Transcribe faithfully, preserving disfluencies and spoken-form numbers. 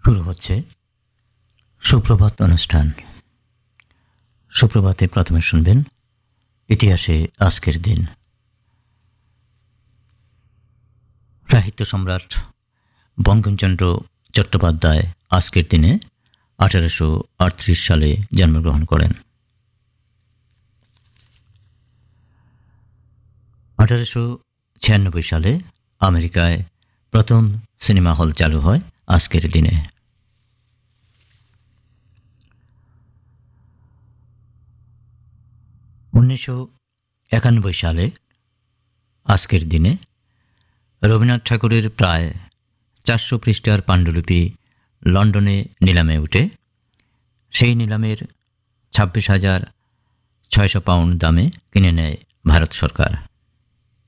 শুরু হচ্ছে সুপ্রভাত অনুষ্ঠান। সুপ্রভাতে প্রথমে শুনবেন ইতিহাসে আজকের দিন। সাহিত্য সম্রাট বঙ্কিমচন্দ্র চট্টোপাধ্যায় আজকের দিনে আঠারোশো আটত্রিশ সালে জন্মগ্রহণ করেন। আঠারোশো ছিয়ানব্বই সালে আমেরিকায় প্রথম সিনেমা হল চালু হয় আজকের দিনে। উনিশশো একানব্বই সালে আজকের দিনে রবীন্দ্রনাথ ঠাকুরের প্রায় চারশো পৃষ্ঠার পাণ্ডুলিপি লন্ডনে নিলামে ওঠে। সেই নিলামের ছাব্বিশ হাজার ছয়শো পাউন্ড দামে কিনে নেয় ভারত সরকার।